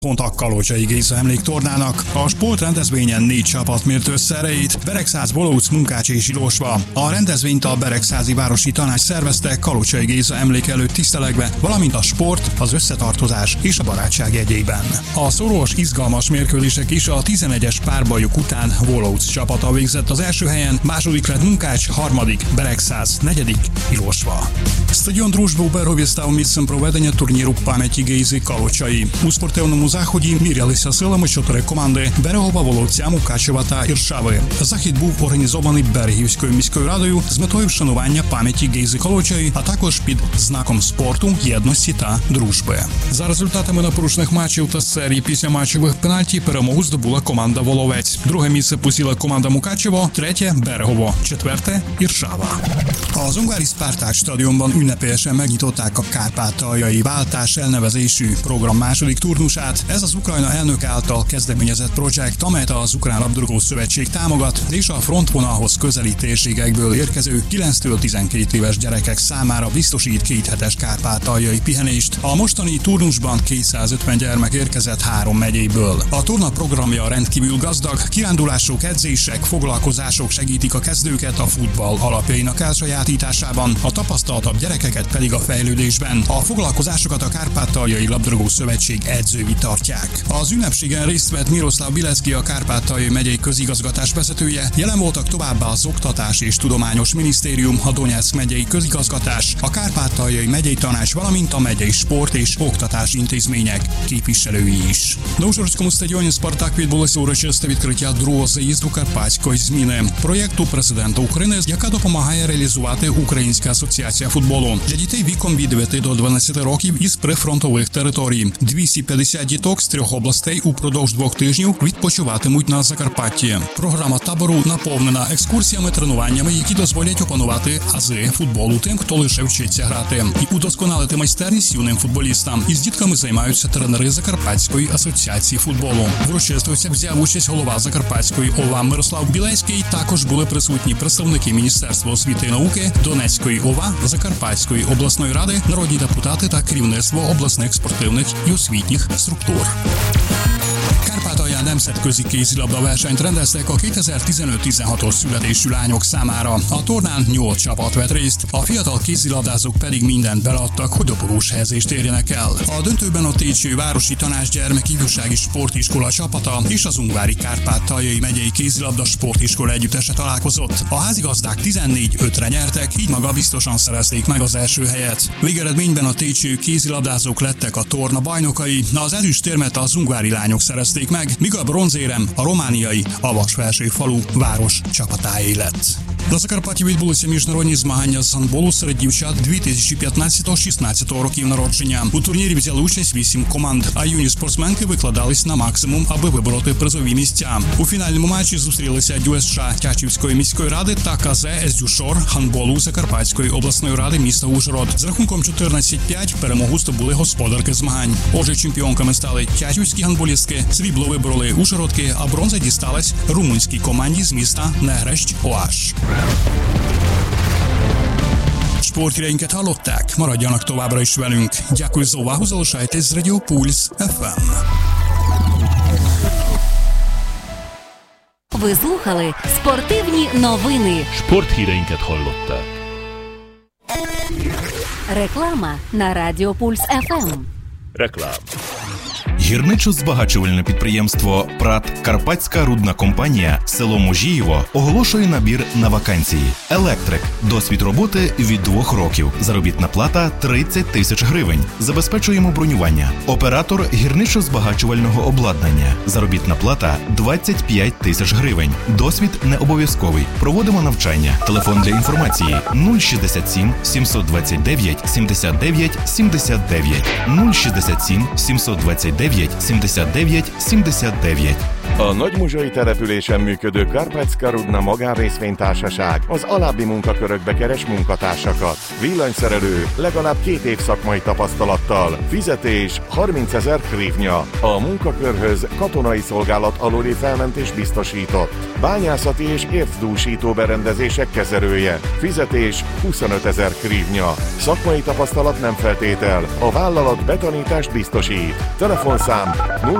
Pont a Kalocsai Géza emléktornának. A sportrendezvényen 4 csapat mért össze erejét, Beregszász, Bolóc, Munkács és Ilósva. A rendezvényt a Beregszászi Városi Tanács szervezte Kalocsai Géza emlék előtt tisztelegve, valamint a sport, az összetartozás és a barátság jegyében. A szoros, izgalmas mérkőzések is a 11-es párbajok után Bolóc csapata végzett az első helyen, második lett Munkács, harmadik Beregszász, negyedik Ilósva. Стадіон «Дружба» у Бергові став місцем проведення турніру пам'яті Гейзи Калочаї. У спортивному заході мірялися силами 4 команди – Берегова, Воловця, Мукачева та Іршави. Захід був організований Берегівською міською радою з метою вшанування пам'яті Гейзи Калочаї, а також під знаком спорту, єдності та дружби. За результатами напружених матчів та серії після матчевих пенальті перемогу здобула команда Воловець. Друге місце посіла команда Мукачево, tretє – Beregovo, четверте – Іршава. Az ungári Spartak stadionban ünnepélyesen megnyitották a kárpátaljai váltás elnevezésű program második turnusát. Ez az Ukrajna elnök által kezdeményezett projekt, amelyet az Ukrán Labdarúgó Szövetség támogat, és a frontvonalhoz közeli térségekből érkező 9-től 12 éves gyerekek számára biztosít 2 hetes kárpátaljai pihenést. A mostani turnusban 250 gyermek érkezett 3 megyéből. A torna programja rendkívül gazdag, kirándulások, edzések, foglalkozások segítik a kezdőket a futball alapjainak elsajátításában, a tapasztaltabb gyerekeket pedig a fejlődésben. A foglalkozásokat a Kárpátaljai Labdarúgó Szövetség edzői tartják. Az ünnepségen részt vett Miroslav Bilecki, a Kárpátaljai megyei közigazgatás vezetője, jelen voltak továbbá az Oktatás és Tudományos Minisztérium, a Donyeck megyei közigazgatás, a Kárpátaljai megyei tanács, valamint a megyei sport és oktatás intézmények képviselői is. На Ужгородському стадіоні «Спартак» відбулося урочисте відкриття другого заїзду карпатської зміни – проєкту президента України, яка допомагає реалізувати Українська асоціація футболу для дітей віком від 9 до 12 років із прифронтових територій. 250 діток з 3 областей упродовж 2 тижнів відпочиватимуть на Закарпатті. Програма табору наповнена екскурсіями, тренуваннями, які дозволять опанувати ази футболу тим, хто лише вчиться грати, і удосконалити майстерність юним футболістам. Із дітками займаються тренери Закарпатської асоціації футболу. В урочистостях взяв участь голова Закарпатської ОВА Мирослав Білецький. Також були присутні представники Міністерства освіти і науки, Донецької ОВА, Закарпатської обласної ради, народні депутати та керівництво обласних спортивних і освітніх структур. Kárpátalján nemzetközi kézilabda versenyt rendeztek a 2015-16-os születésű lányok számára. A tornán 8 csapat vett részt, a fiatal kézilabdázók pedig mindent beleadtak, hogy dobogós helyezést érjenek el. A döntőben a Técső Városi Tanács Gyermek Ifjúsági Sportiskola csapata és az Ungvári Kárpátaljai megyei kézilabda sportiskola együttese találkozott. A házigazdák 14-5-re nyertek, így maga biztosan szerezték meg az első helyet. Végeredményben a técső kézilabdázók lettek a torna bajnokai, az ezüstérmet az ungvári lányok szerezték meg, míg a bronzérem a romániai Avas-Felsőfalu város csapatáé lett. На Закарпатті відбулися міжнародні змагання з гандболу серед дівчат 2015-16 років народження. У турнірі взяли участь 8 команд, а юні спортсменки викладались на максимум, аби вибороти призові місця. У фінальному матчі зустрілися ДЮСШ Тячівської міської ради та КЗ СДЮШОР гандболу Закарпатської обласної ради міста Ужгород. З рахунком 14-5 перемогу здобули господарки змагань. Отже, чемпіонками стали тячівські гандболістки, срібло вибороли ужгородки, а бронза дісталась румунській команді з міста Negrești-Oaș. Sporthíreinket hallották? Maradjanak továbbra is velünk. Дякую за увагу, залишайтесь з Радіо Пульс FM. Ви слухали спортивні новини. Sporthíreinket hallották. Реклама на Радіо Пульс FM. Реклама. Гірничо-збагачувальне підприємство «ПРАТ Карпатська рудна компанія» село Можіїво оголошує набір на вакансії. Електрик. Досвід роботи від 2 років. Заробітна плата 30 тисяч гривень. Забезпечуємо бронювання. Оператор гірничо-збагачувального обладнання. Заробітна плата 25 тисяч гривень. Досвід не обов'язковий. Проводимо навчання. Телефон для інформації 067 729 79 79 067 729 79 79. A Nagymuzsai településen működő Karpatska Rudna magánrészvénytársaság az alábbi munkakörökbe keres munkatársakat. Villanyszerelő, legalább 2 év szakmai tapasztalattal. Fizetés 30 000 hrivnya. A munkakörhöz katonai szolgálat aluli felmentés biztosított. Bányászati és ércdúsító berendezések kezelője. Fizetés 25 000 hrivnya. Szakmai tapasztalat nem feltétel. A vállalat betanítást biztosít. Telefonszám